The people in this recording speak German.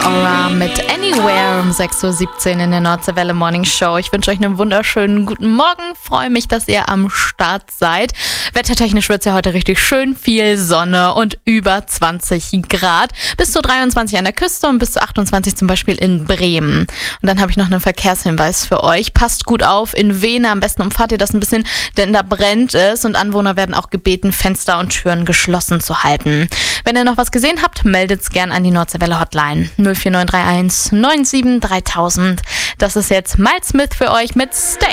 Aura mit Anywhere um 6.17 Uhr in der Nordseewelle Morning Show. Ich wünsche euch einen wunderschönen guten Morgen. Freue mich, dass ihr am Start seid. Wettertechnisch wird es ja heute richtig schön. Viel Sonne und über 20 Grad. Bis zu 23 an der Küste und bis zu 28 zum Beispiel in Bremen. Und dann habe ich noch einen Verkehrshinweis für euch. Passt gut auf in Wehne. Am besten umfahrt ihr das ein bisschen, denn da brennt es. Und Anwohner werden auch gebeten, Fenster und Türen geschlossen zu halten. Wenn ihr noch was gesehen habt, meldet es gern an die Nordseewelle Hotline 04931 97 3000. Das ist jetzt Miles Smith für euch mit Stay.